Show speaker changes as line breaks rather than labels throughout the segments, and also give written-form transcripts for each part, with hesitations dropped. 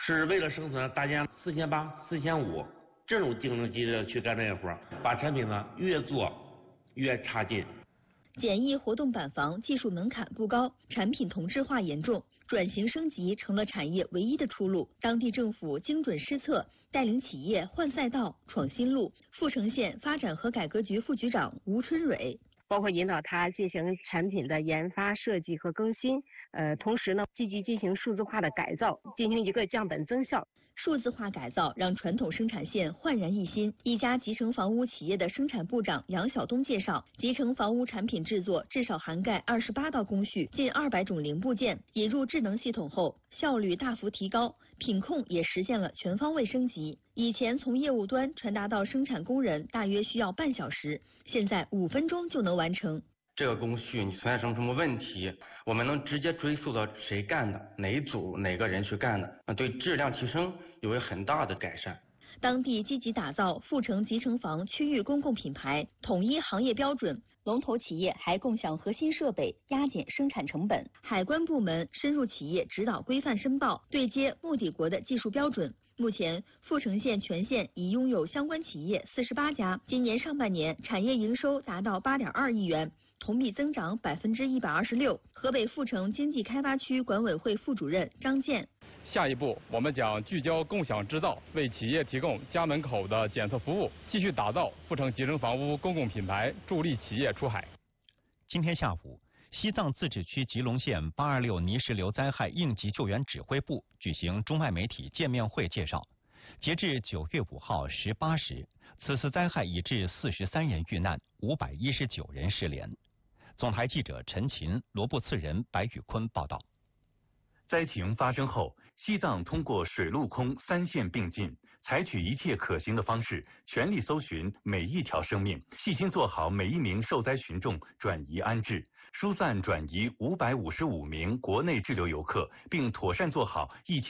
是为了生存，大家4800、4500这种竞争激烈去干这些活，把产品呢越做越差劲。
简易活动板房技术门槛不高，产品同质化严重，转型升级成了产业唯一的出路。当地政府精准施策，带领企业换赛道、闯新路。阜成县发展和改革局副局长吴春蕊。
包括引导他进行产品的研发、设计和更新，同时呢，积极进行数字化的改造，进行一个降本增效。
数字化改造让传统生产线焕然一新。一家集成房屋企业的生产部长杨晓东介绍，集成房屋产品制作至少涵盖28道工序，近200种零部件。引入智能系统后，效率大幅提高，品控也实现了全方位升级。以前从业务端传达到生产工人大约需要半小时，现在5分钟就能完成。
这个工序你存在什么问题，我们能直接追溯到谁干的，哪一组哪个人去干的，对质量提升有很大的改善。
当地积极打造阜成集成房区域公共品牌，统一行业标准，龙头企业还共享核心设备，压减生产成本。海关部门深入企业指导规范申报，对接目的国的技术标准。目前，阜成县全县已拥有相关企业48家，今年上半年产业营收达到8.2亿元，同比增长126%。河北阜成经济开发区管委会副主任张健。
下一步，我们将聚焦共享制造，为企业提供家门口的检测服务，继续打造阜成集成房屋公共品牌，助力企业出海。
今天下午，西藏自治区吉隆县826泥石流灾害应急救援指挥部举行中外媒体见面会介绍，截至9月5号18时，此次灾害已致43人遇难，519人失联。总台记者陈琴、罗布次仁、白宇坤报道。
灾情发生后，西藏通过水陆空3线并进，采取一切可行的方式，全力搜寻每一条生命，细心做好每一名受灾群众转移安置，疏散转移555名国内滞留游客，并妥善做好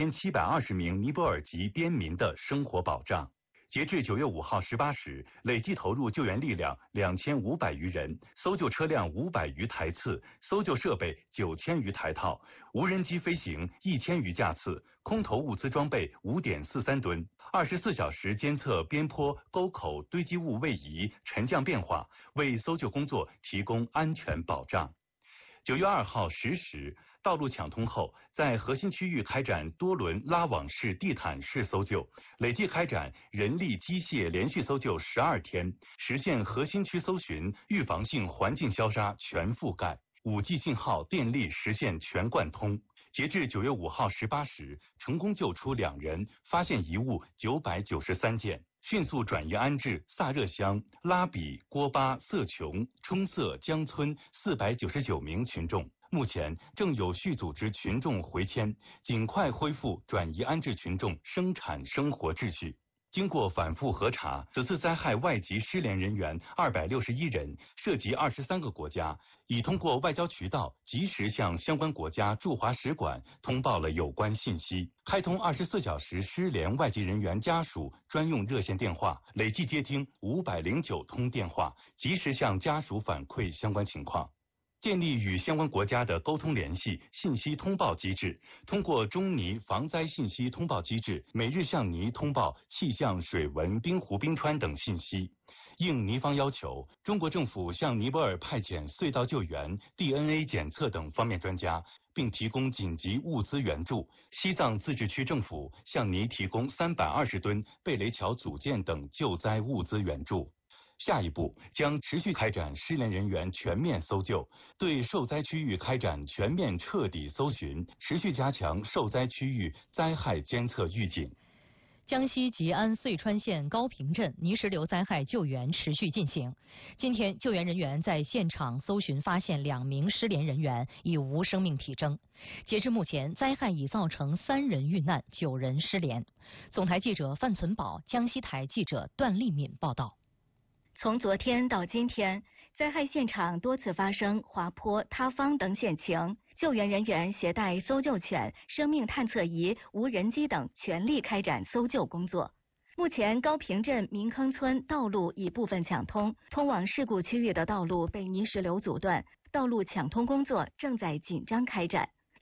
1720名尼泊尔籍边民的生活保障。截至9月5号18时，累计投入救援力量2500余人，搜救车辆500余台次，搜救设备9000余台套，无人机飞行1000余架次，空投物资装备5.43吨，24小时监测边坡、沟口堆积物位移、沉降变化，为搜救工作提供安全保障。9月2号10时，道路抢通后，在核心区域开展多轮拉网式、地毯式搜救，累计开展人力、机械连续搜救12天，实现核心区搜寻、预防性环境消杀全覆盖，5G 信号、电力实现全贯通。截至9月5号18时，成功救出2人，发现遗物993件。迅速转移安置萨热乡、拉比、郭巴、色琼、冲色、江村499名群众，目前正有序组织群众回迁，尽快恢复转移安置群众生产生活秩序。经过反复核查，此次灾害外籍失联人员261人，涉及23个国家，已通过外交渠道及时向相关国家驻华使馆通报了有关信息，开通24小时失联外籍人员家属专用热线电话，累计接听509通电话，及时向家属反馈相关情况。建立与相关国家的沟通联系、信息通报机制，通过中尼防灾信息通报机制，每日向尼通报气象、水文、冰湖、冰川等信息。应尼方要求，中国政府向尼泊尔派遣隧道救援、DNA 检测等方面专家，并提供紧急物资援助。西藏自治区政府向尼提供320吨贝雷桥组件等救灾物资援助。下一步将持续开展失联人员全面搜救，对受灾区域开展全面彻底搜寻，持续加强受灾区域灾害监测预警。
江西吉安遂川县高坪镇泥石流灾害救援持续进行。今天，救援人员在现场搜寻发现2名失联人员，已无生命体征。截至目前，灾害已造成3人遇难，9人失联。总台记者范存宝，江西台记者段丽敏报道。
从昨天到今天，灾害现场多次发生滑坡、塌方等险情，救援人员携带搜救犬、生命探测仪、无人机等全力开展搜救工作。目前，高坪镇民坑村道路已部分抢通，通往事故区域的道路被泥石流阻断，道路抢通工作正在紧张开展。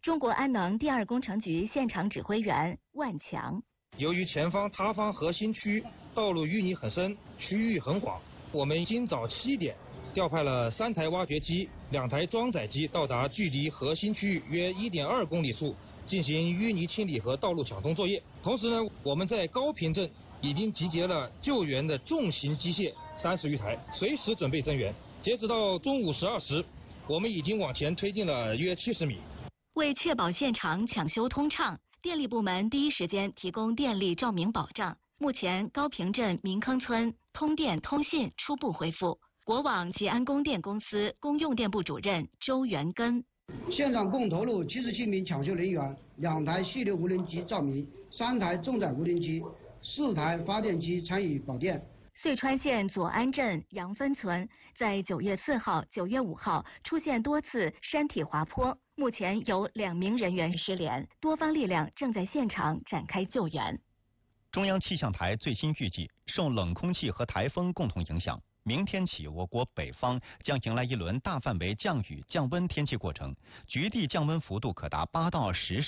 中国安能第2工程局现场指挥员万强。
由于前方塌方核心区道路淤泥很深，区域很广，我们今早7点调派了3台挖掘机、2台装载机到达距离核心区域约1.2公里处，进行淤泥清理和道路抢通作业。同时呢，我们在高坪镇已经集结了救援的重型机械30余台，随时准备增援。截止到中午12时，我们已经往前推进了约70米。
为确保现场抢修通畅，电力部门第一时间提供电力照明保障。目前高坪镇民坑村通电通信初步恢复。国网吉安供电公司公用电部主任周元根。
现场共投入77名抢修人员，2台系列无人机照明，3台重载无人机，4台发电机参与保电。
遂川县左安镇杨分村在9月4号、9月5号出现多次山体滑坡，目前有2名人员失联，多方力量正在现场展开救援。
中央气象台最新预计，受冷空气和台风共同影响，明天起我国北方将迎来一轮大范围降雨降温天气过程，局地降温幅度可达8到10